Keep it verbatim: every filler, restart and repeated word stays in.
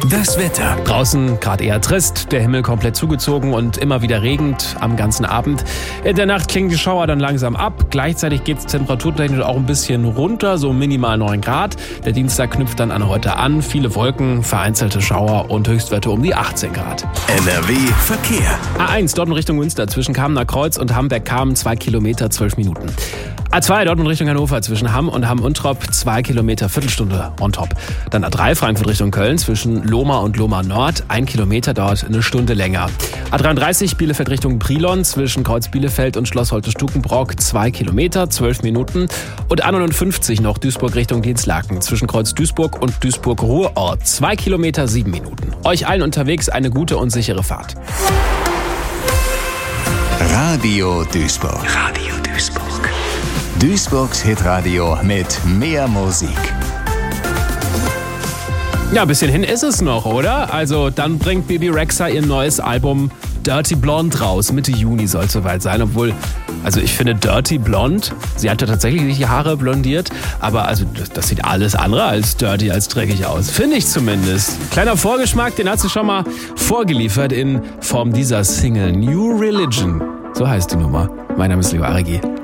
Das Wetter. Draußen gerade eher trist, der Himmel komplett zugezogen und immer wieder regend am ganzen Abend. In der Nacht klingen die Schauer dann langsam ab. Gleichzeitig geht es temperaturtechnisch auch ein bisschen runter, so minimal neun Grad. Der Dienstag knüpft dann an heute an. Viele Wolken, vereinzelte Schauer und Höchstwerte um die achtzehn Grad. N R W Verkehr. A eins Dortmund Richtung Münster zwischen Kamener Kreuz und Hamberg-Kamen zwei Kilometer, zwölf Minuten. A zwei Dortmund Richtung Hannover zwischen Hamm und Hamm-Untrop zwei Kilometer, Viertelstunde on top. Dann A drei Frankfurt Richtung Köln zwischen Lohmar und Lohmar Nord, ein Kilometer dauert eine Stunde länger. A dreiunddreißig Bielefeld Richtung Brilon zwischen Kreuz Bielefeld und Schloss Holte-Stukenbrock zwei Kilometer, zwölf Minuten. Und A neunundfünfzig noch Duisburg Richtung Dienstlaken zwischen Kreuz Duisburg und Duisburg-Ruhrort zwei Kilometer, sieben Minuten. Euch allen unterwegs eine gute und sichere Fahrt. Radio Duisburg. Radio Duisburg. Duisburgs Hitradio mit mehr Musik. Ja, ein bisschen hin ist es noch, oder? Also dann bringt Bebe Rexha ihr neues Album Dirty Blonde raus. Mitte Juni soll es soweit sein, obwohl, also ich finde Dirty Blonde, sie hat ja tatsächlich die Haare blondiert, aber also das, das sieht alles andere als dirty, als dreckig aus. Finde ich zumindest. Kleiner Vorgeschmack, den hat sie schon mal vorgeliefert in Form dieser Single New Religion. So heißt die Nummer. Mein Name ist Leo Arigi.